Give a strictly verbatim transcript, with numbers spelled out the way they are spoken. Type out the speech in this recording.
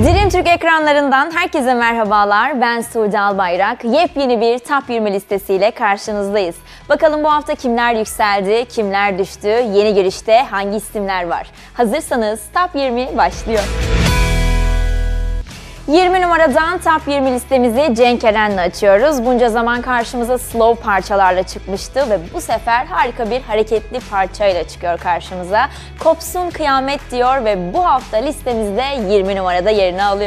Dream Türk ekranlarından herkese merhabalar. Ben Sude Albayrak. Yepyeni bir Top yirmi listesiyle karşınızdayız. Bakalım bu hafta kimler yükseldi, kimler düştü, yeni girişte hangi isimler var? Hazırsanız Top yirmi başlıyor. yirmi numaradan Top yirmi listemizi Cenk Eren'le açıyoruz. Bunca zaman karşımıza slow parçalarla çıkmıştı ve bu sefer harika bir hareketli parçayla çıkıyor karşımıza. Kopsun kıyamet diyor ve bu hafta listemizde yirmi numarada yerini alıyor.